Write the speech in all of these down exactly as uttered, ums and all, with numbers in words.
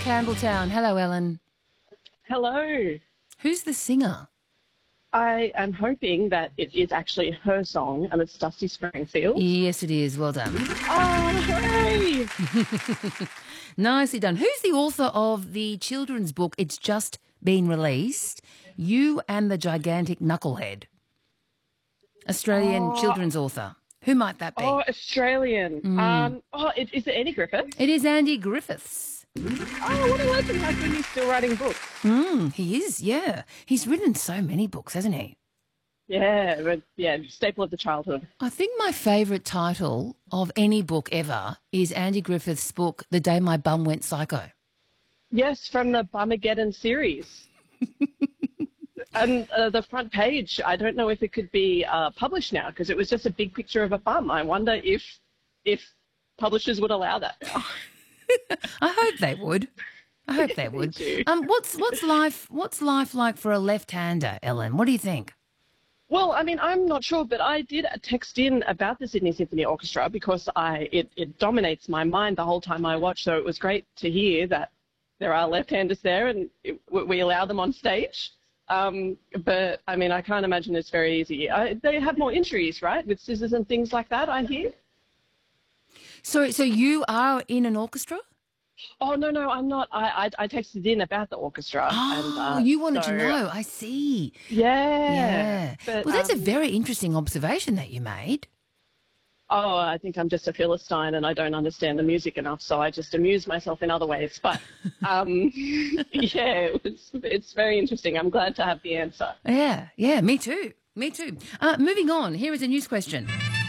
Campbelltown. Hello, Ellen. Hello. Who's the singer? I am hoping that it is actually her song and it's Dusty Springfield. Yes, it is. Well done. Oh, hooray! Nicely done. Who's the author of the children's book It's Just Been Released, You and the Gigantic Knucklehead? Australian Oh. children's author. Who might that be? Oh, Australian. Mm. Um, oh, it, is it Andy Griffith? It is Andy Griffiths. Oh, what a legend. Like when he's still writing books. Mm, he is, yeah. He's written so many books, hasn't he? Yeah, but, yeah, staple of the childhood. I think my favourite title of any book ever is Andy Griffith's book, The Day My Bum Went Psycho. Yes, from the Bumageddon series. And uh, the front page, I don't know if it could be uh, published now because it was just a big picture of a bum. I wonder if if publishers would allow that now. I hope they would. I hope they would. too. Um, what's what's life what's life like for a left-hander, Ellen? What do you think? Well, I mean, I'm not sure, but I did text in about the Sydney Symphony Orchestra because I it, it dominates my mind the whole time I watch. So it was great to hear that there are left-handers there and it, we allow them on stage. Um, but, I mean, I can't imagine it's very easy. I, they have more injuries, right, with scissors and things like that, I hear. So, so you are in an orchestra? Oh, no, no, I'm not. I, I, I texted in about the orchestra. Oh, and, uh, you wanted so, to know. I see. Yeah. Yeah. But, well, that's um, a very interesting observation that you made. Oh, I think I'm just a Philistine and I don't understand the music enough, so I just amuse myself in other ways. But, um, yeah, it was, it's very interesting. I'm glad to have the answer. Yeah, yeah, me too. Me too. Uh, moving on, here is a news question.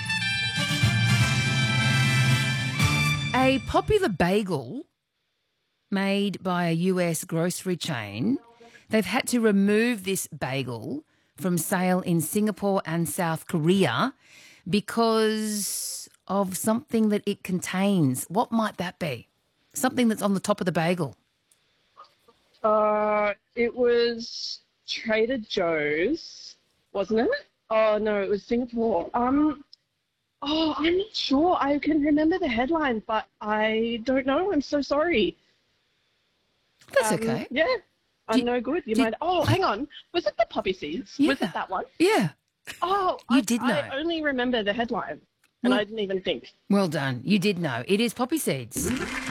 A popular bagel made by a U S grocery chain, they've had to remove this bagel from sale in Singapore and South Korea because of something that it contains. What might that be? Something that's on the top of the bagel. Uh, it was Trader Joe's, wasn't it? Oh, no, it was Singapore. Um, oh, I'm not sure. I can remember the headline, but I don't know. I'm so sorry. That's Um, okay. Yeah, I'm Did- no good. You did- might. Oh, hang on. Was it the poppy seeds? Yeah. Was it that one? Yeah. Oh, You I, did know. I only remember the headline, and Well- I didn't even think. Well done. You did know. It is poppy seeds.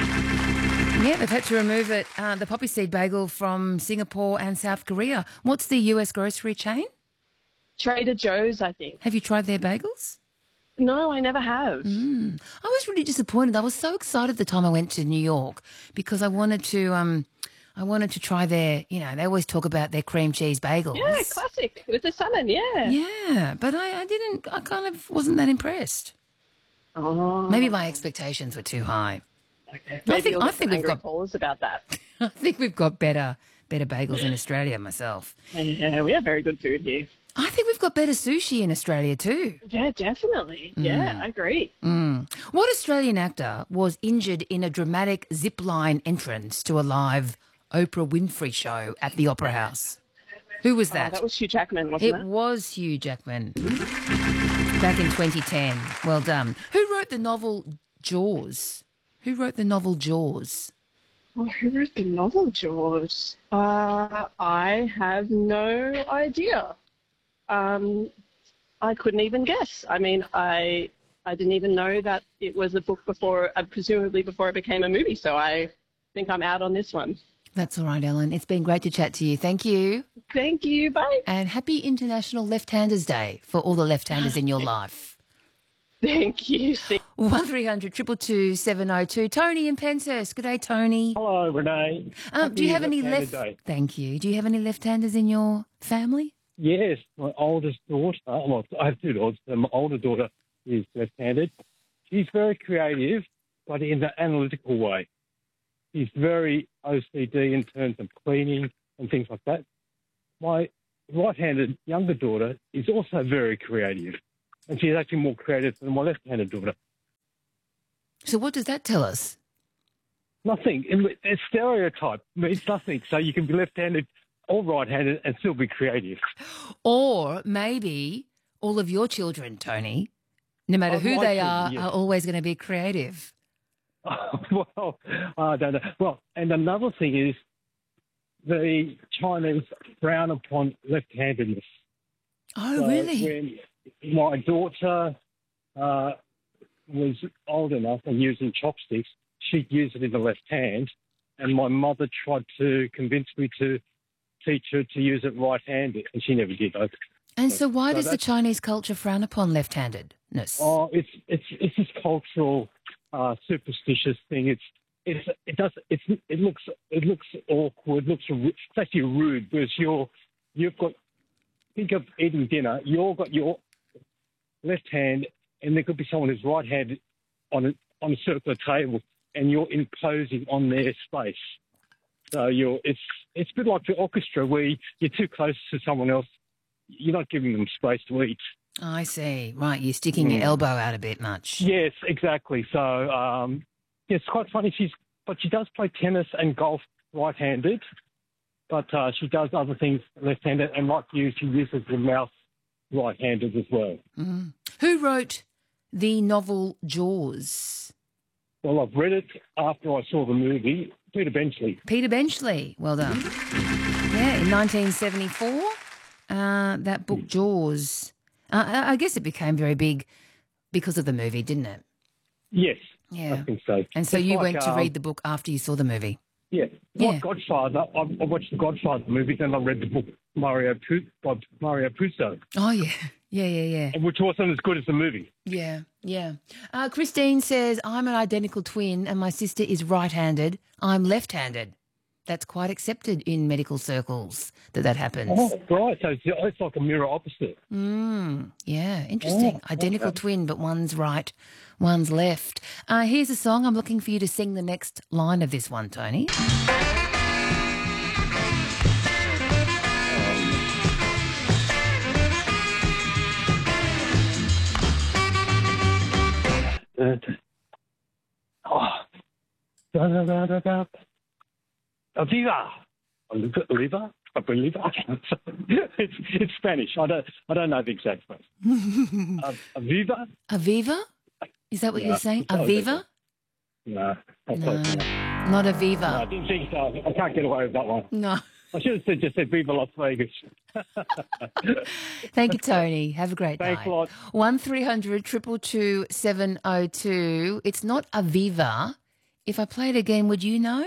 Yeah, they've had to remove it, uh, the poppy seed bagel from Singapore and South Korea. What's the U S grocery chain? Trader Joe's, I think. Have you tried their bagels? No, I never have. Mm. I was really disappointed. I was so excited the time I went to New York because I wanted to, um, I wanted to try their, you know, they always talk about their cream cheese bagels. Yeah, classic with the salmon. Yeah. Yeah, but I, I didn't, I kind of wasn't that impressed. Oh. Maybe my expectations were too high. Okay. I Maybe think- you'll I get think some we've angry got- callers about that. I think we've got better, better bagels in Australia myself. Yeah, we have very good food here. I think we've got better sushi in Australia too. Yeah, definitely. Yeah, I agree. Mm. What Australian actor was injured in a dramatic zipline entrance to a live Oprah Winfrey show at the Opera House? Who was Oh, that? that was Hugh Jackman, wasn't It it? was Hugh Jackman back in twenty ten. Well done. Who wrote the novel Jaws? Who wrote the novel Jaws? Oh, who wrote the novel, George? Uh, I have no idea. Um, I couldn't even guess. I mean, I I didn't even know that it was a book before, uh, presumably before it became a movie. So I think I'm out on this one. That's all right, Ellen. It's been great to chat to you. Thank you. Thank you. Bye. And happy International Left-Handers Day for all the left-handers in your life. Thank you. See- one three hundred two two two seven oh two. Tony in Penshurst. Good day, Tony. Hello, Renee. Um, do you have Happy any Left-Handed left? Day. Thank you. Do you have any left-handers in your family? Yes, my oldest daughter, well, I have two daughters, and my older daughter is left-handed. She's very creative, but in an analytical way. She's very O C D in terms of cleaning and things like that. My right-handed younger daughter is also very creative, and she's actually more creative than my left-handed daughter. So what does that tell us? Nothing. It's stereotype. It means nothing. So you can be left-handed or right-handed and still be creative. Or maybe all of your children, Tony, no matter Oh, who my they children, are, yes. are always going to be creative. well, I don't know. Well, and another thing is the Chinese frown upon left-handedness. Oh, So really? When my daughter uh, was old enough and using chopsticks, she'd use it in the left hand, and my mother tried to convince me to teach her to use it right-handed, and she never did. And so why So does the that's- Chinese culture frown upon left-handedness? Oh, it's it's it's this cultural, uh, superstitious thing. It's it's it does it's it looks it looks awkward. Looks ru- it's actually rude because you're you've got think of eating dinner. You've got your left hand, and there could be someone who's right-handed on a on a circular table, and you're imposing on their space. So you're it's it's a bit like the orchestra where you're too close to someone else. You're not giving them space to eat. I see. Right, you're sticking your Mm. elbow out a bit much. Yes, exactly. So um, yeah, it's quite funny. She's but she does play tennis and golf right-handed, but uh, she does other things left-handed. And like you, she uses the mouse right-handed as well. Mm. Who wrote the novel Jaws? Well, I've read it after I saw the movie. Peter Benchley. Peter Benchley. Well done. Yeah, in nineteen seventy-four, uh, that book Jaws. Uh, I I guess it became very big because of the movie, didn't it? Yes, Yeah. I think so. And so It's you like, went to um, read the book after you saw the movie. Yeah, Yeah. like Godfather. I, I watched the Godfather movie, then I read the book Mario Pu- by Mario Puzo, Oh, yeah. Yeah, yeah, yeah. which wasn't as good as the movie. Yeah, yeah. Uh, Christine says, I'm an identical twin and my sister is right-handed. I'm left-handed. That's quite accepted in medical circles that that happens. Oh, right. So it's, it's like a mirror opposite. Mm, yeah, interesting. Oh, Identical okay. twin, but one's right, one's left. Uh, here's a song. I'm looking for you to sing the next line of this one, Tony. Uh, oh. Da, da, da, da, da. Aviva. Oliva? Oliva? Oliva? it's, it's Spanish. I don't, I don't know the exact phrase. uh, Aviva? Aviva? Is that what Yeah, you're saying? it's not Aviva? No. I No, thought- not no, Aviva. I didn't think so. I can't get away with that one. No. I should have said, just said Viva Las Vegas. Thank you, Tony. Have a great Thanks night. a lot. One three hundred two two two seven oh two. It's not Aviva. If I play it again, would you know?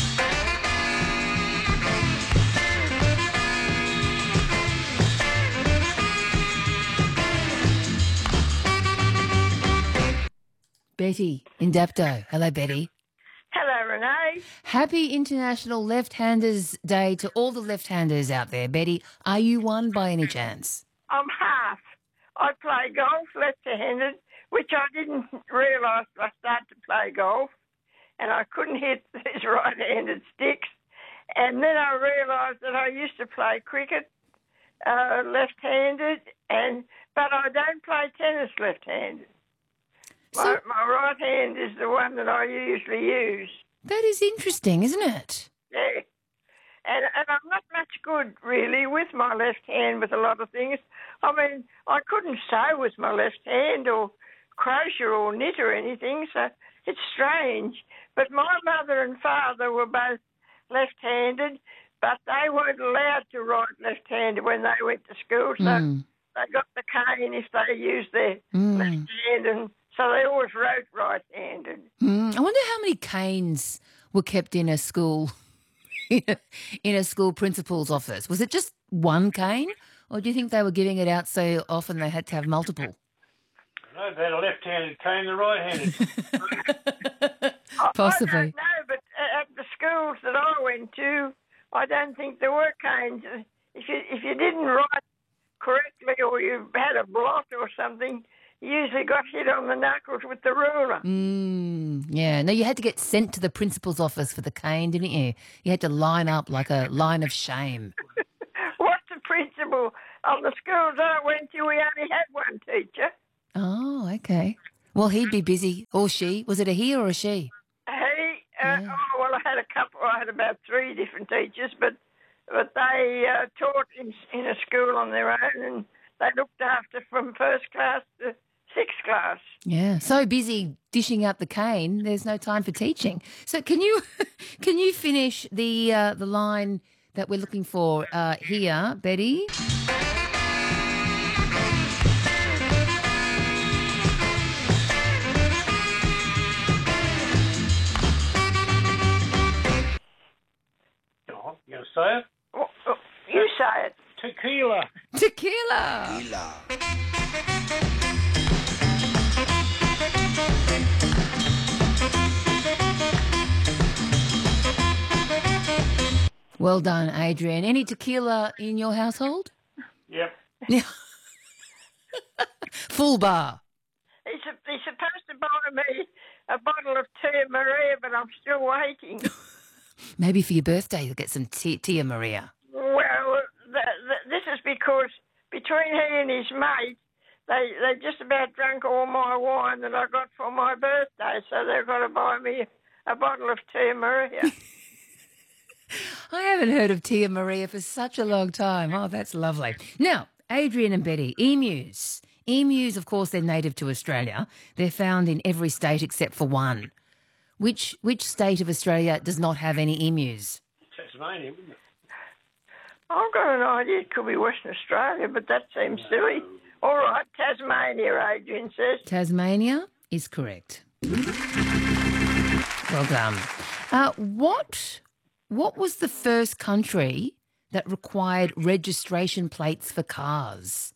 Betty in Dapto. Hello, Betty. Hello, Renee. Happy International Left-Handers Day to all the left-handers out there. Betty, are you one by any chance? I'm half. I play golf left-handed, which I didn't realise till I started to play golf, and I couldn't hit these right-handed sticks. And then I realised that I used to play cricket uh, left-handed, and but I don't play tennis left-handed. So- my, my right hand is the one that I usually use. That is interesting, isn't it? Yeah. And, and I'm not much good, really, with my left hand with a lot of things. I mean, I couldn't sew with my left hand or crochet or knit or anything, so it's strange. But my mother and father were both left-handed, but they weren't allowed to write left-handed when they went to school, so Mm. they got the cane if they used their Mm. left hand, and so they always wrote right-handed. Mm. I wonder how many canes were kept in a school, in a school principal's office. Was it just one cane, or do you think they were giving it out so often they had to have multiple? No, they had a left-handed cane, the right-handed. Possibly. I don't know, but at the schools that I went to, I don't think there were canes. If you if you didn't write correctly or you had a blot or something, you usually got hit on the knuckles with the ruler. Mm, yeah. No, you had to get sent to the principal's office for the cane, didn't you? You had to line up like a line of shame. What's the principal? On the schools I went to, we only had one teacher. Oh, okay. Well, he'd be busy. Or she. Was it a he or a she? He, uh, Yeah. oh, well, I had a couple, I had about three different teachers, but but they uh, taught in, in a school on their own, and they looked after from first class to Sixth class. Yeah, so busy dishing out the cane, there's no time for teaching. So can you can you finish the uh, the line that we're looking for uh, here, Betty? Oh, you going to say it? Oh, oh, you say it. Tequila. Tequila. Well done, Adrian. Any tequila in your household? Yep. Yeah. Full bar. He's, he's supposed to buy me a bottle of Tia Maria, but I'm still waiting. Maybe for your birthday you'll get some Tia, Tia Maria. Well, th th this is because between he and his mate, they they just about drank all my wine that I got for my birthday, so they've got to buy me a bottle of Tia Maria. I haven't heard of Tia Maria for such a long time. Oh, that's lovely. Now, Adrian and Betty, emus. Emus, of course, they're native to Australia. They're found in every state except for one. Which which state of Australia does not have any emus? Tasmania, wouldn't it? I've got an idea it could be Western Australia, but that seems silly. All right, Tasmania, Adrian says. Tasmania is correct. Well done. Uh, what what was the first country that required registration plates for cars?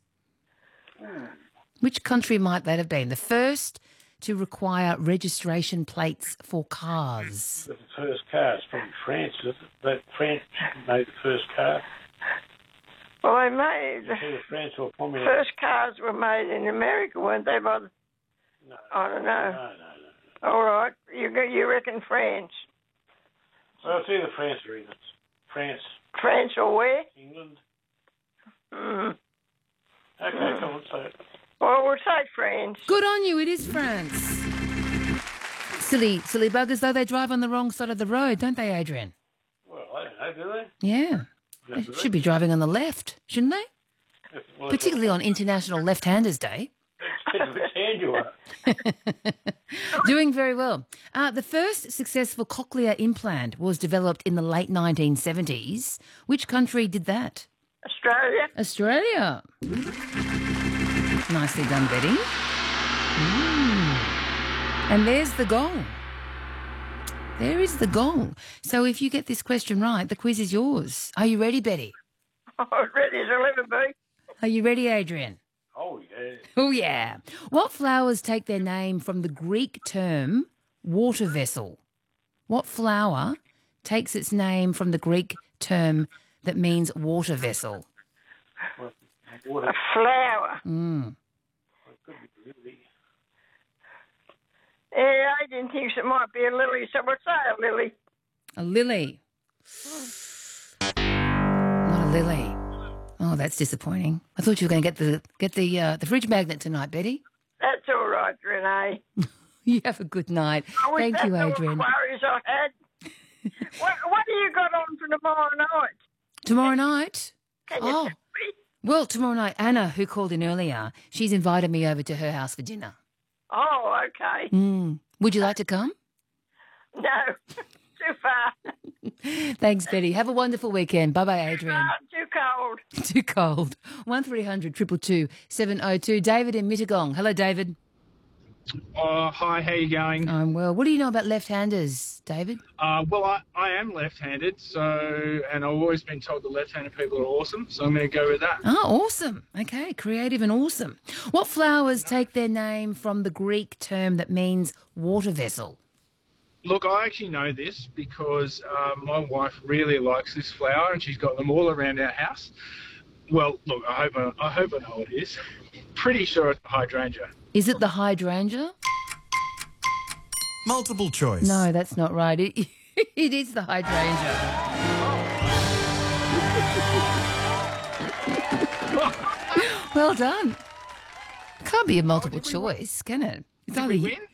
Which country might that have been? The first to require registration plates for cars. The first car is from France, is it? That France made the first car. Well, they made Either France or Formula. first cars were made in America, weren't they? By the, No, I don't know. no, no, no. All right, you go- you reckon France? Well, it's either France or England. France, France or where? England. Mm. Okay, come on, say it. Well, we'll say France. Good on you, it is France. Silly, silly buggers, though, they drive on the wrong side of the road, don't they, Adrian? Well, I don't know, do they? Yeah. They should be driving on the left, shouldn't they? Well, Particularly on International Left-Handers Day. depends which hand you are. Doing very well. Uh, the first successful cochlear implant was developed in the late nineteen seventies. Which country did that? Australia. Australia. Nicely done, Betty. Mm. And there's the gong. There is the gong. So if you get this question right, the quiz is yours. Are you ready, Betty? Oh, ready as I'll ever be. Are you ready, Adrian? Oh, yeah. Oh, yeah. What flowers take their name from the Greek term water vessel? What flower takes its name from the Greek term that means water vessel? Well, water. A flower. Mm. Could be really. Yeah, Adrian thinks it might be a lily, so we'll say a lily. A lily. Not a lily. Oh, that's disappointing. I thought you were going to get the get the uh, the fridge magnet tonight, Betty. That's all right, Renee. You have a good night. I wish Thank that's you, all Adrian. the worries I had. what, what do you got on for tomorrow night? Tomorrow night? Can you Oh. tell me? Well, tomorrow night, Anna, who called in earlier, she's invited me over to her house for dinner. Oh, okay. Mm. Would you like to come? No, too far. Thanks, Betty. Have a wonderful weekend. Bye-bye, Adrian. Ah, too cold. Too cold. one three hundred two two two seven oh two. David in Mittagong. Hello, David. Oh, hi, how you going? I'm well. What do you know about left-handers, David? Uh, well, I, I am left-handed, so, and I've always been told that left-handed people are awesome, so I'm going to go with that. Oh, awesome. Okay, creative and awesome. What flowers take their name from the Greek term that means water vessel? Look, I actually know this because uh, my wife really likes this flower, and she's got them all around our house. Well, look, I hope I, I hope I know what it is. Pretty sure it's a hydrangea. Is it the hydrangea? Multiple choice. No, that's not right. It, it is the hydrangea. Well done. Can't be a multiple choice, can it? It's Did either we y- win?